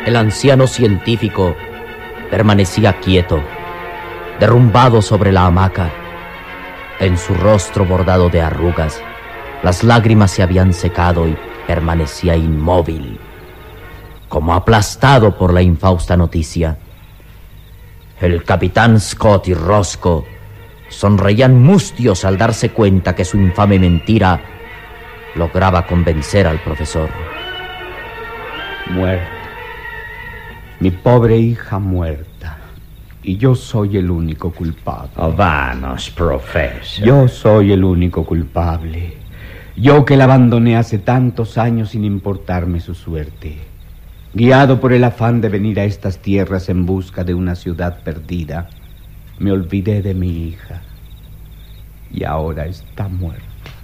El anciano científico permanecía quieto, derrumbado sobre la hamaca. En su rostro bordado de arrugas, las lágrimas se habían secado y permanecía inmóvil, como aplastado por la infausta noticia. El capitán Scott y Roscoe sonreían mustios al darse cuenta que su infame mentira lograba convencer al profesor. Muerta. Mi pobre hija muerta. Y yo soy el único culpable. Oh, vamos, profesor. Yo soy el único culpable. Yo que la abandoné hace tantos años sin importarme su suerte. Guiado por el afán de venir a estas tierras en busca de una ciudad perdida, me olvidé de mi hija. Y ahora está muerta.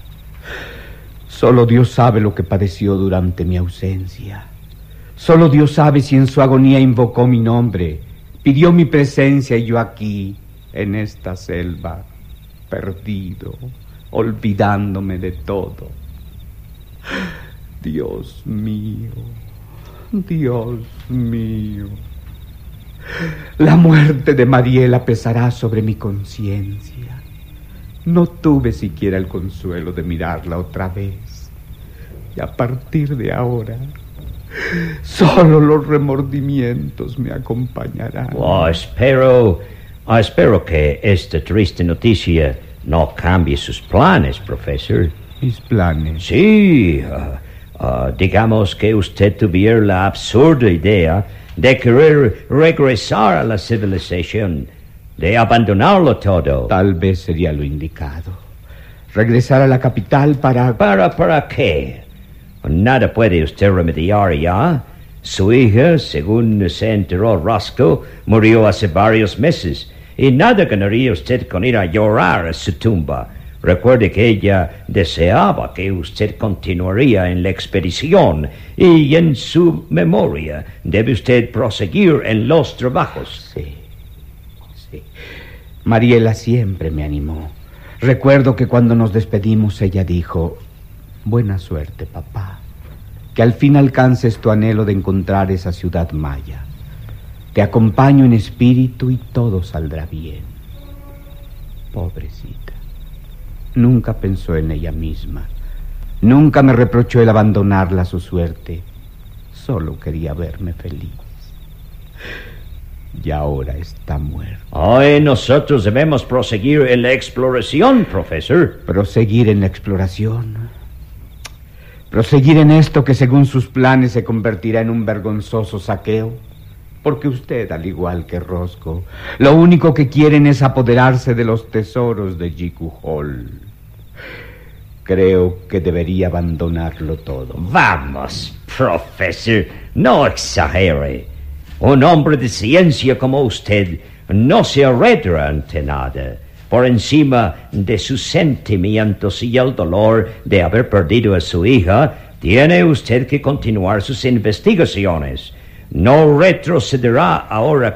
Solo Dios sabe lo que padeció durante mi ausencia. Solo Dios sabe si en su agonía invocó mi nombre, pidió mi presencia y yo aquí, en esta selva, perdido, olvidándome de todo. Dios mío, Dios mío. La muerte de Mariela pesará sobre mi conciencia. No tuve siquiera el consuelo de mirarla otra vez. Y a partir de ahora, solo los remordimientos me acompañarán. Espero que esta triste noticia no cambie sus planes, profesor. ¿Mis planes? Sí, digamos que usted tuviera la absurda idea de querer regresar a la civilización, de abandonarlo todo. Tal vez sería lo indicado. Regresar a la capital para... ¿Para qué? Nada puede usted remediar ya. Su hija, según se enteró Roscoe, murió hace varios meses. Y nada ganaría usted con ir a llorar a su tumba. Recuerde que ella deseaba que usted continuaría en la expedición. Y en su memoria debe usted proseguir en los trabajos. Sí. Mariela siempre me animó. Recuerdo que cuando nos despedimos ella dijo: buena suerte, papá. Que al fin alcances tu anhelo de encontrar esa ciudad maya. Te acompaño en espíritu y todo saldrá bien. Pobrecita. Nunca pensó en ella misma. Nunca me reprochó el abandonarla a su suerte. Solo quería verme feliz. Y ahora está muerta. Hoy nosotros debemos proseguir en la exploración, profesor. ¿Proseguir en la exploración? ¿Proseguir en esto que según sus planes se convertirá en un vergonzoso saqueo? Porque usted, al igual que Roscoe, lo único que quieren es apoderarse de los tesoros de Jiku Hall. Creo que debería abandonarlo todo. Vamos, profesor, no exagere. Un hombre de ciencia como usted no se arredra ante nada. Por encima de sus sentimientos y el dolor de haber perdido a su hija, tiene usted que continuar sus investigaciones. No retrocederá ahora